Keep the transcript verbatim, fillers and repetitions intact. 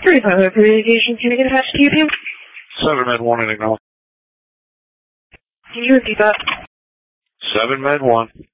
thirty-five hundred communication, can I get attached to you, Pam? seven med one and acknowledge. Can you repeat that? seven med one.